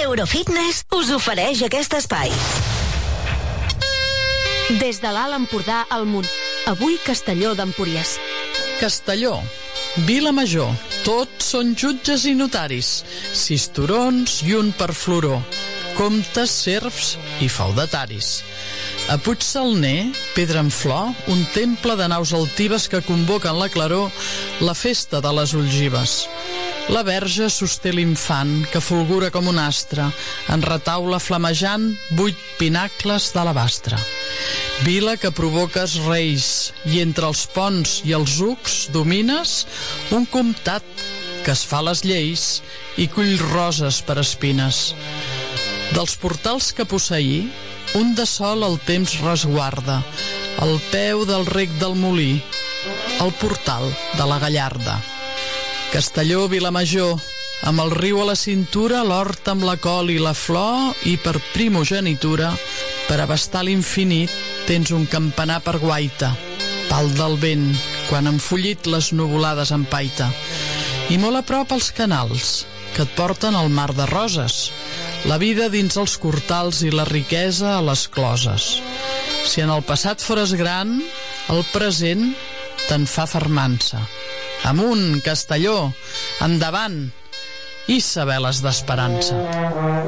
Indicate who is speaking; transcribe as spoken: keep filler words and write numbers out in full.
Speaker 1: Eurofitness us ofereix aquest espai.
Speaker 2: Des de l'Alt Empordà al Munt. Avui Castelló d'Empúries.
Speaker 3: Castelló, Vila Major, tots són jutges i notaris, sis turons i un per floró, comtes, serfs i feudataris. A Puigsalner, pedra en flor, un temple de naus altives que convoquen la claror, la festa de les Ulgives. La Verge sosté l'infant, que fulgura com un astre, en retaule flamejant, vuit pinacles d'alabastre. Vila que provoques reis, i entre els ponts i els ucs domines un comtat que es fa les lleis i cull roses per espines. Dels portals que posseí, un de sol el temps resguarda, al peu del rec del molí, el portal de la Gallarda. Castelló, Vilamajor, amb el riu a la cintura, l'hort amb la col i la flor, i per primogenitura, per abastar l'infinit, tens un campanar per guaita, pal del vent, quan enfollit les nuvolades empaita. I molt a prop els canals, que et porten al mar de roses, la vida dins els cortals i la riquesa a les closes. Si en el passat fores gran, el present te'n fa fermança. Amunt, Castelló, endavant, i sabeles d'esperança.